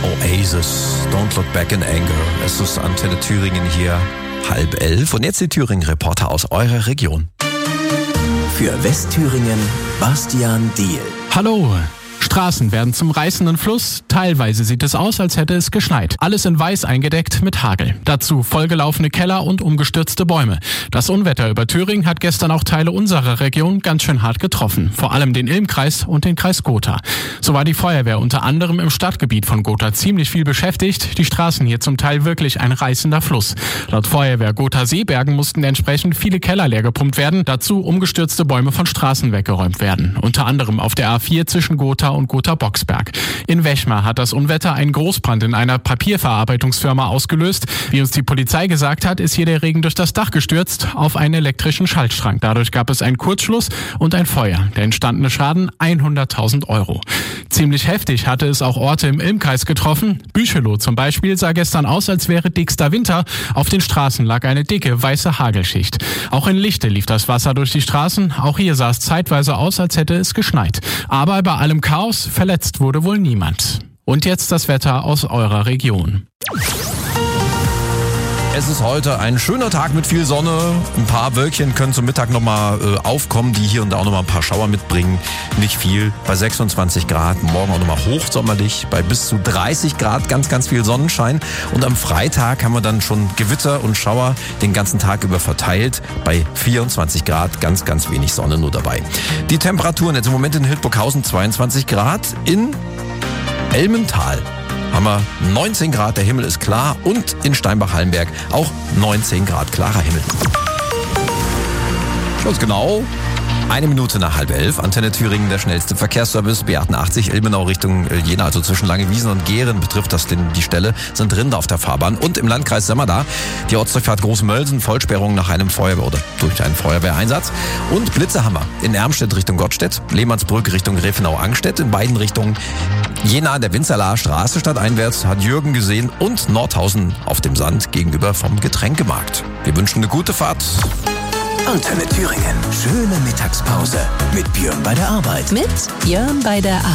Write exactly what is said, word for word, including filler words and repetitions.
Oasis, Don't Look Back in Anger. Es ist Antenne Thüringen hier, halb elf. Und jetzt die Thüringen-Reporter aus eurer Region. Für Westthüringen, Bastian Diehl. Hallo. Straßen werden zum reißenden Fluss. Teilweise sieht es aus, als hätte es geschneit. Alles in weiß eingedeckt mit Hagel. Dazu vollgelaufene Keller und umgestürzte Bäume. Das Unwetter über Thüringen hat gestern auch Teile unserer Region ganz schön hart getroffen. Vor allem den Ilmkreis und den Kreis Gotha. So war die Feuerwehr unter anderem im Stadtgebiet von Gotha ziemlich viel beschäftigt. Die Straßen hier zum Teil wirklich ein reißender Fluss. Laut Feuerwehr Gotha-Seebergen mussten entsprechend viele Keller leer gepumpt werden. Dazu umgestürzte Bäume von Straßen weggeräumt werden. Unter anderem auf der A vier zwischen Gotha und Gotha-Boxberg. In Wechmar hat das Unwetter einen Großbrand in einer Papierverarbeitungsfirma ausgelöst. Wie uns die Polizei gesagt hat, ist hier der Regen durch das Dach gestürzt auf einen elektrischen Schaltschrank. Dadurch gab es einen Kurzschluss und ein Feuer. Der entstandene Schaden hunderttausend Euro. Ziemlich heftig hatte es auch Orte im Ilmkreis getroffen. Büchelow zum Beispiel sah gestern aus, als wäre dickster Winter. Auf den Straßen lag eine dicke weiße Hagelschicht. Auch in Lichte lief das Wasser durch die Straßen. Auch hier sah es zeitweise aus, als hätte es geschneit. Aber bei allem Chaos verletzt wurde wohl niemand. Und jetzt das Wetter aus eurer Region. Es ist heute ein schöner Tag mit viel Sonne. Ein paar Wölkchen können zum Mittag nochmal äh, aufkommen, die hier und da auch nochmal ein paar Schauer mitbringen. Nicht viel, bei sechsundzwanzig Grad. Morgen auch nochmal hochsommerlich, bei bis zu dreißig Grad, ganz, ganz viel Sonnenschein. Und am Freitag haben wir dann schon Gewitter und Schauer den ganzen Tag über verteilt. Bei vierundzwanzig Grad, ganz, ganz wenig Sonne nur dabei. Die Temperaturen jetzt im Moment in Hildburghausen zweiundzwanzig Grad, in Elmental haben wir neunzehn Grad, der Himmel ist klar, und in Steinbach-Hallenberg auch neunzehn Grad, klarer Himmel. Schluss genau. Eine Minute nach halb elf, Antenne Thüringen, der schnellste Verkehrsservice, B achtundachtzig, Ilmenau Richtung Jena, also zwischen Langewiesen und Gehren betrifft das den, die Stelle, sind Rinder auf der Fahrbahn. Und im Landkreis Sömmerda, die Ortsdurchfahrt Großmölsen, Vollsperrung nach einem Feuerwehr- oder durch einen Feuerwehreinsatz. Und Blitzehammer in Ermstedt Richtung Gottstedt, Lehmannsbrück Richtung Refenau-Angstedt, in beiden Richtungen. Jena an der Winzerlaer Straße stadteinwärts hat Jürgen gesehen und Nordhausen auf dem Sand gegenüber vom Getränkemarkt. Wir wünschen eine gute Fahrt. Antenne Thüringen. Schöne Mittagspause mit Björn bei der Arbeit. Mit Björn bei der Arbeit.